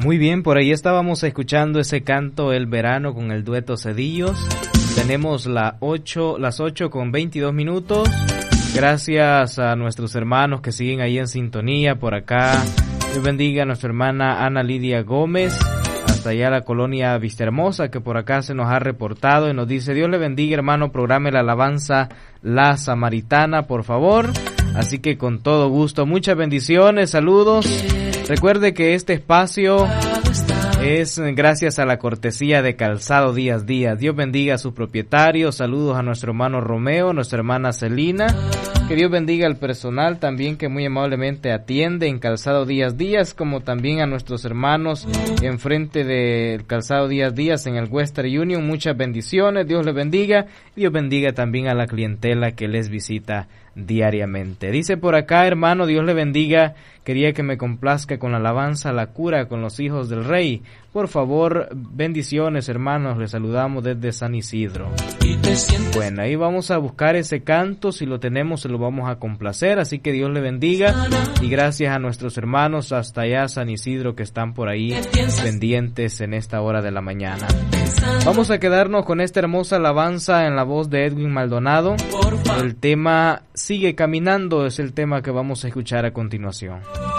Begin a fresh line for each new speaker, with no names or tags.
Muy bien, por ahí estábamos escuchando ese canto El Verano con el dueto Cedillos. Tenemos las 8:22. Gracias a nuestros hermanos que siguen ahí en sintonía por acá. Dios bendiga a nuestra hermana Ana Lidia Gómez, hasta allá la colonia Vistahermosa, que por acá se nos ha reportado y nos dice: Dios le bendiga, hermano, programe la alabanza La Samaritana, por favor. Así que con todo gusto, muchas bendiciones, saludos. Recuerde que este espacio es gracias a la cortesía de Calzado Díaz Díaz. Dios bendiga a sus propietarios. Saludos a nuestro hermano Romeo, nuestra hermana Celina. Que Dios bendiga al personal también que muy amablemente atiende en Calzado Díaz Díaz, como también a nuestros hermanos enfrente del Calzado Díaz Díaz en el Western Union. Muchas bendiciones. Dios les bendiga. Dios bendiga también a la clientela que les visita diariamente. Dice por acá, hermano, Dios le bendiga, quería que me complazca con la alabanza La Cura con los hijos del Rey. Por favor, bendiciones, hermanos, les saludamos desde San Isidro. Bueno, ahí vamos a buscar ese canto, si lo tenemos se lo vamos a complacer, así que Dios le bendiga y gracias a nuestros hermanos hasta allá San Isidro que están por ahí pendientes en esta hora de la mañana. Vamos a quedarnos con esta hermosa alabanza en la voz de Edwin Maldonado. El tema Sigue Caminando es el tema que vamos a escuchar a continuación.